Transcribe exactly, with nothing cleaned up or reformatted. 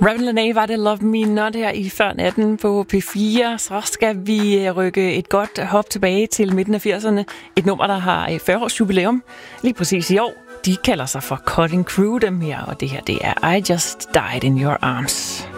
Ravn Lenae var det Love Me Not her i før natten på P fire. Så skal vi rykke et godt hop tilbage til midten af firserne. Et nummer, der har fyrre års jubilæum lige præcis i år. De kalder sig for Cutting Crew, dem her, og det her det er I Just Died in Your Arms.